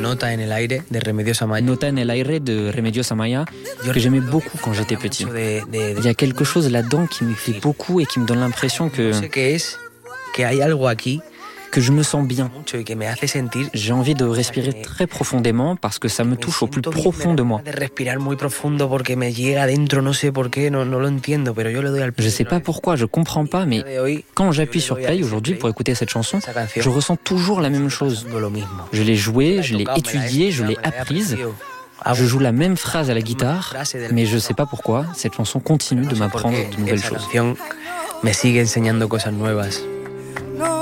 Nota en el aire de Remedios Amaya. Nota en el aire de Remedios Amaya, que j'aimais beaucoup quand j'étais petit. Il y a quelque chose là-dedans qui me plaît beaucoup et qui me donne l'impression que je me sens bien. J'ai envie de respirer très profondément parce que ça me touche au plus profond de moi. Je sais pas pourquoi, je comprends pas, mais quand j'appuie sur play aujourd'hui pour écouter cette chanson, je ressens toujours la même chose. Je l'ai jouée, je l'ai étudiée, je l'ai apprise. Je joue la même phrase à la guitare, mais je sais pas pourquoi, cette chanson continue de m'apprendre de nouvelles choses. Me sigue enseñando cosas nuevas.